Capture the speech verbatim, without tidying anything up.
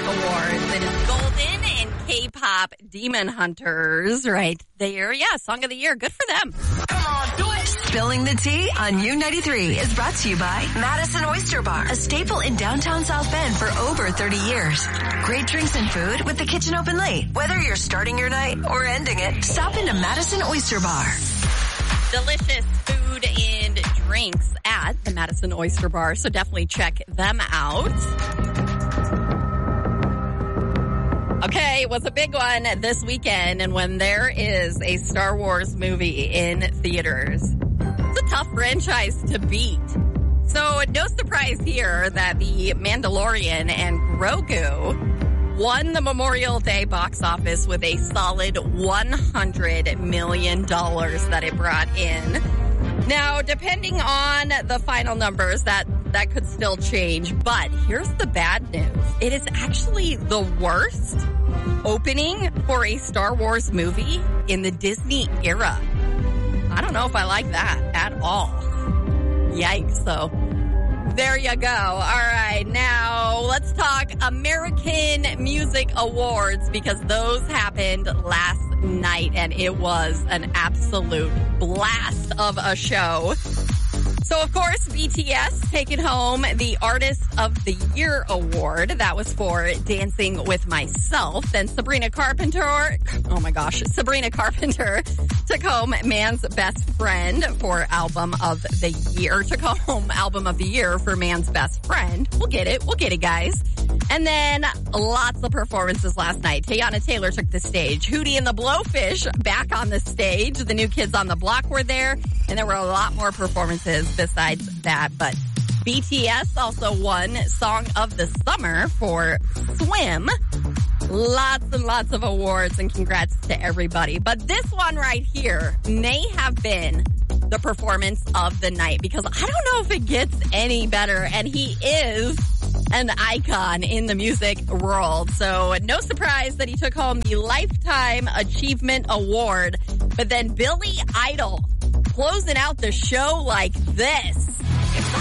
Awards. It is Golden and K-pop Demon Hunters right there. Yeah, Song of the Year. Good for them. Come on, do it. Spilling the Tea on U ninety-three is brought to you by Madison Oyster Bar, a staple in downtown South Bend for over thirty years. Great drinks and food with the kitchen open late. Whether you're starting your night or ending it, stop into Madison Oyster Bar. Delicious food and drinks at the Madison Oyster Bar, so definitely check them out. Okay, it was a big one this weekend, and when there is a Star Wars movie in theaters, it's a tough franchise to beat. So no surprise here that The Mandalorian and Grogu won the Memorial Day box office with a solid one hundred million dollars that it brought in. Now, depending on the final numbers, that, that could still change. But here's the bad news. It is actually the worst opening for a Star Wars movie in the Disney era. I don't know if I like that at all. Yikes. So there you go. All right. Now let's talk American Music Awards, because those happened last night and it was an absolute blast of a show. So, of course, B T S taking home the Artist of the Year award. That was for Dancing with Myself. Then Sabrina Carpenter, oh my gosh, Sabrina Carpenter took home Man's Best Friend for Album of the Year. Took home Album of the Year for Man's Best Friend. We'll get it. We'll get it, guys. And then lots of performances last night. Teyana Taylor took the stage. Hootie and the Blowfish back on the stage. The New Kids on the Block were there. And there were a lot more performances besides that. But B T S also won Song of the Summer for Swim. Lots and lots of awards, and congrats to everybody. But this one right here may have been the performance of the night, because I don't know if it gets any better. And he is an icon in the music world. So no surprise that he took home the Lifetime Achievement Award. But then Billy Idol closing out the show like this.